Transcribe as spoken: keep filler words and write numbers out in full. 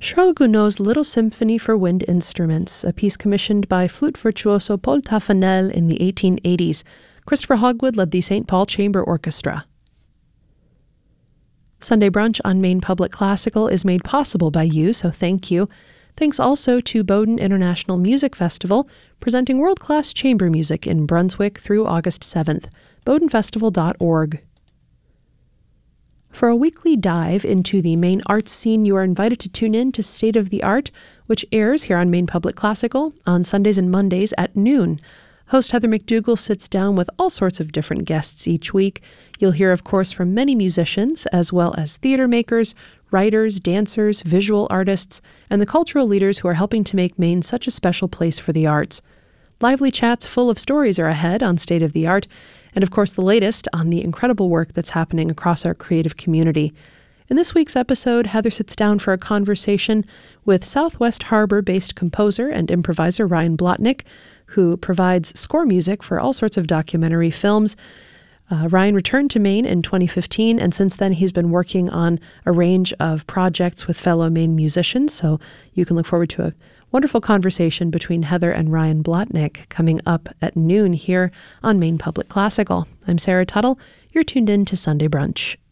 Charles Gounod's Little Symphony for Wind Instruments, a piece commissioned by flute virtuoso Paul Taffanel in the eighteen eighties. Christopher Hogwood led the Saint Paul Chamber Orchestra. Sunday Brunch on Maine Public Classical is made possible by you, so thank you. Thanks also to Bowdoin International Music Festival, presenting world-class chamber music in Brunswick through August seventh. bowdoin festival dot org. For a weekly dive into the Maine arts scene, you are invited to tune in to State of the Art, which airs here on Maine Public Classical on Sundays and Mondays at noon. Host Heather McDougall sits down with all sorts of different guests each week. You'll hear, of course, from many musicians, as well as theater makers, writers, dancers, visual artists, and the cultural leaders who are helping to make Maine such a special place for the arts. Lively chats full of stories are ahead on State of the Art, and of course the latest on the incredible work that's happening across our creative community. In this week's episode, Heather sits down for a conversation with Southwest Harbor-based composer and improviser Ryan Blotnick, who provides score music for all sorts of documentary films. Uh, Ryan returned to Maine in twenty fifteen, and since then he's been working on a range of projects with fellow Maine musicians, so you can look forward to a wonderful conversation between Heather and Ryan Blotnick coming up at noon here on Maine Public Classical. I'm Sarah Tuttle. You're tuned in to Sunday Brunch.